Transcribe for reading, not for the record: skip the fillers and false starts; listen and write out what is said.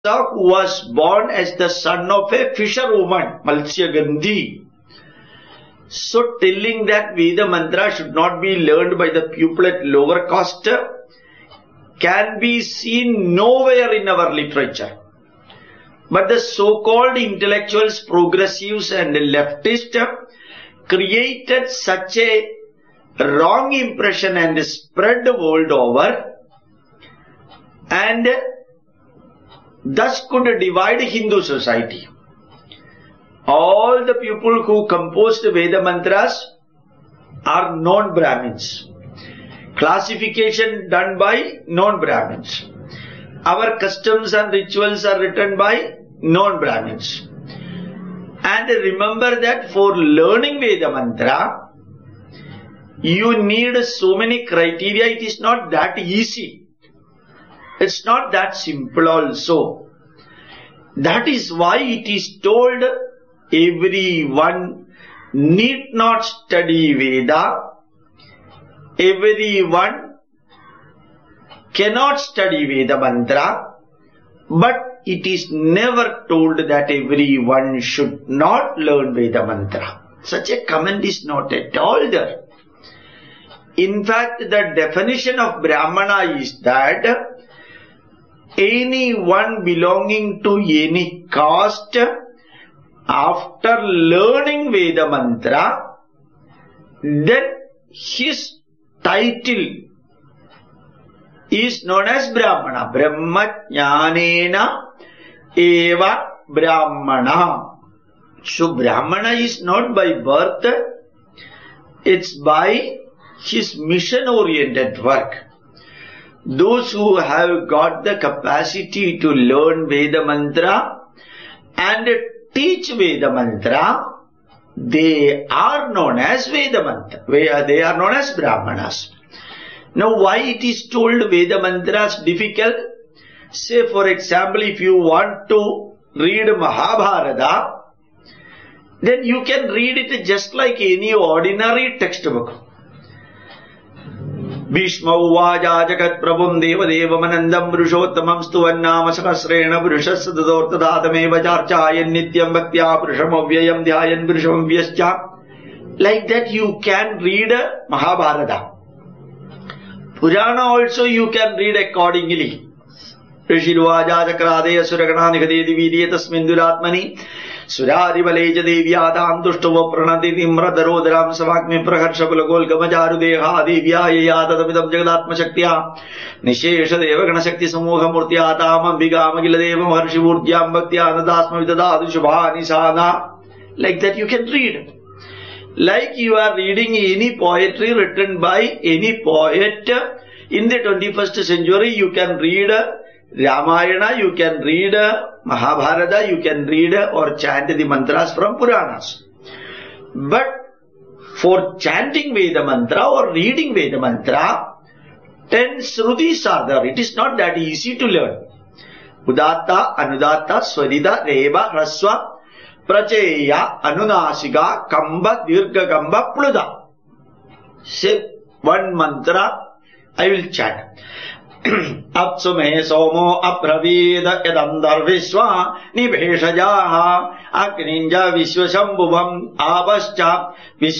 who was born as the son of a fisherwoman, Malsyagandhi. So telling that Veda mantra should not be learned by the pupil at lower caste can be seen nowhere in our literature. But the so-called intellectuals, progressives and leftists created such a wrong impression and spread the world over, and thus could divide Hindu society. All the people who composed Veda mantras are non-Brahmins. Classification done by non-Brahmins. Our customs and rituals are written by non-Brahmins. And remember that for learning Veda mantra, you need so many criteria. It is not that easy. It's not that simple also. That is why it is told everyone need not study Veda. Everyone cannot study Veda mantra. But it is never told that everyone should not learn Veda mantra. Such a comment is not at all there. In fact, the definition of Brahmana is that anyone belonging to any caste, after learning Veda mantra, then his title is known as Brahmana. Brahma Jnanena Eva Brahmana. So Brahmana is not by birth, it's by his mission-oriented work. Those who have got the capacity to learn Veda mantra and teach Veda mantra, they are known as Veda mantra. They are known as Brahmanas. Now, why it is told Veda mantras difficult? Say, for example, if you want to read Mahabharata, then you can read it just like any ordinary textbook. Bhishma uvaja jagat prabhum deva devamanandam purushottamam stuvannama sahasrena purushassadadortadatameva charchayan nityam bhaktya purusham avyayam dhyayan purusham vyascha. Like that you can read Mahabharata. Purana also you can read accordingly. Rishirvaja chakradeya suragana nikadeti vidye tasmin duratmani Surari Valeja Devyadam Dushtuva Pranati Timradarodram Savakmi Praharsha Pulagol Gamajaru Deha Devyaya Yadadamidam Jagadatma Shaktiya Nishesha Devagana Shakti Samoha Murtyatam Ambigama Giladeva Maharshi Murtyam Bhaktyana Dasma Vidadadu Shubhani Sana. Like that you can read. Like you are reading any poetry written by any poet in the 21st century, you can read Ramayana, you can read Mahabharata, you can read or chant the mantras from Puranas. But for chanting Veda mantra or reading Veda mantra, 10 Shrutis are there. It is not that easy to learn. Udatta, Anudatta, Swarita, Reva, Hraswa, Pracheya, Anunasika, Kamba, Dirgha, Kamba, Pluda. Say one mantra, I will chant. Apsume somo apravida yadandar viswa nibheshajaha akninja viswashambhuvam avascha